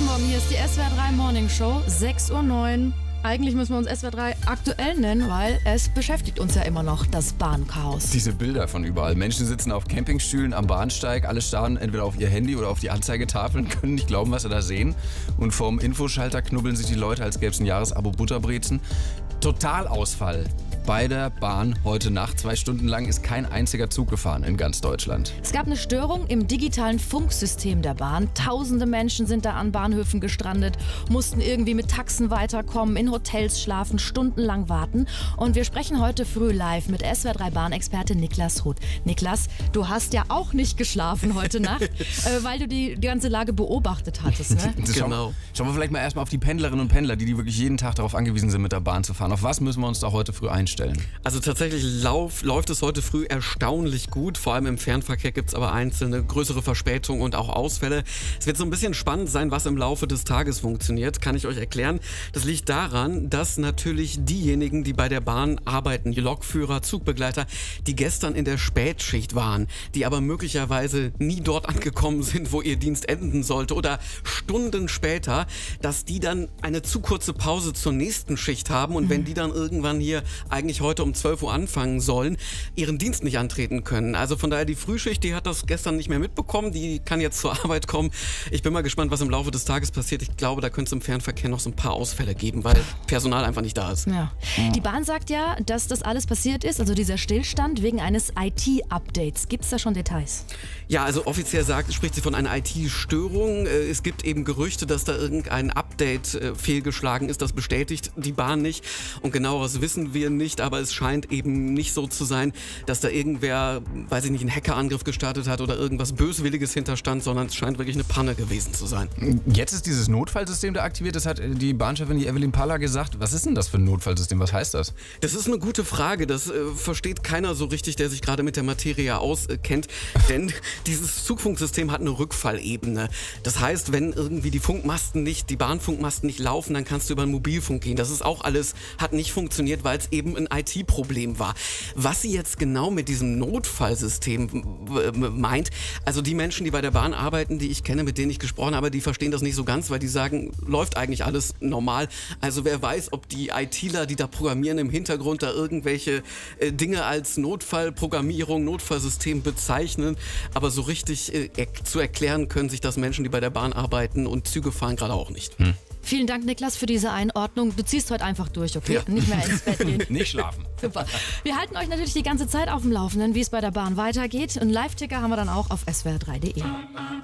Morgen, hier ist die SWR 3 Morning Show, 6:09 Uhr. Eigentlich müssen wir uns SWR 3 aktuell nennen, weil es beschäftigt uns ja immer noch, das Bahnchaos. Diese Bilder von überall. Menschen sitzen auf Campingstühlen am Bahnsteig, alle starren entweder auf ihr Handy oder auf die Anzeigetafeln, können nicht glauben, was sie da sehen. Und vorm Infoschalter knubbeln sich die Leute, als gäbe es ein Jahresabo Butterbrezen. Totalausfall bei der Bahn heute Nacht. 2 Stunden lang ist kein einziger Zug gefahren in ganz Deutschland. Es gab eine Störung im digitalen Funksystem der Bahn. Tausende Menschen sind da an Bahnhöfen gestrandet, mussten irgendwie mit Taxen weiterkommen, in Hotels schlafen, stundenlang warten. Und wir sprechen heute früh live mit SWR 3 Bahnexperte Niklas Huth. Niklas, du hast ja auch nicht geschlafen heute Nacht, weil du die ganze Lage beobachtet hattest, ne? Genau. Schauen wir vielleicht mal erstmal auf die Pendlerinnen und Pendler, die wirklich jeden Tag darauf angewiesen sind, mit der Bahn zu fahren. Auf was müssen wir uns da heute früh einstellen? Also tatsächlich läuft es heute früh erstaunlich gut. Vor allem im Fernverkehr gibt es aber einzelne größere Verspätungen und auch Ausfälle. Es wird so ein bisschen spannend sein, was im Laufe des Tages funktioniert. Kann ich euch erklären. Das liegt daran, dass natürlich diejenigen, die bei der Bahn arbeiten, die Lokführer, Zugbegleiter, die gestern in der Spätschicht waren, die aber möglicherweise nie dort angekommen sind, wo ihr Dienst enden sollte oder Stunden später, dass die dann eine zu kurze Pause zur nächsten Schicht haben und wenn die dann irgendwann hier eigentlich heute um 12 Uhr anfangen sollen, ihren Dienst nicht antreten können. Also von daher die Frühschicht, die hat das gestern nicht mehr mitbekommen, die kann jetzt zur Arbeit kommen. Ich bin mal gespannt, was im Laufe des Tages passiert. Ich glaube, da könnte es im Fernverkehr noch so ein paar Ausfälle geben, weil Personal einfach nicht da ist. Ja. Die Bahn sagt ja, dass das alles passiert ist, also dieser Stillstand, wegen eines IT-Updates. Gibt es da schon Details? Ja, also offiziell spricht sie von einer IT-Störung. Es gibt eben Gerüchte, dass da irgendein Update fehlgeschlagen ist. Das bestätigt die Bahn nicht. Und genaueres wissen wir nicht, aber es scheint eben nicht so zu sein, dass da irgendwer, weiß ich nicht, einen Hackerangriff gestartet hat oder irgendwas Böswilliges hinterstand, sondern es scheint wirklich eine Panne gewesen zu sein. Jetzt ist dieses Notfallsystem da aktiviert, das hat die Bahnchefin, die Evelyn Paller, gesagt. Was ist denn das für ein Notfallsystem? Was heißt das? Das ist eine gute Frage. Das versteht keiner so richtig, der sich gerade mit der Materie auskennt. Denn dieses Zugfunksystem hat eine Rückfallebene. Das heißt, wenn irgendwie die Bahnfunkmasten nicht laufen, dann kannst du über den Mobilfunk gehen. Das ist auch alles, hat nicht funktioniert, weil es eben ein IT-Problem war. Was sie jetzt genau mit diesem Notfallsystem meint, also die Menschen, die bei der Bahn arbeiten, die ich kenne, mit denen ich gesprochen habe, die verstehen das nicht so ganz, weil die sagen, läuft eigentlich alles normal. Also wer weiß, ob die ITler, die da programmieren, im Hintergrund da irgendwelche Dinge als Notfallprogrammierung, Notfallsystem bezeichnen, aber so richtig zu erklären können sich das Menschen, die bei der Bahn arbeiten und Züge fahren, gerade auch nicht. Vielen Dank, Niklas, für diese Einordnung. Du ziehst heute einfach durch, okay? Ja. Nicht mehr ins Bett gehen. Nicht schlafen. Super. Wir halten euch natürlich die ganze Zeit auf dem Laufenden, wie es bei der Bahn weitergeht. Einen Live-Ticker haben wir dann auch auf swr3.de.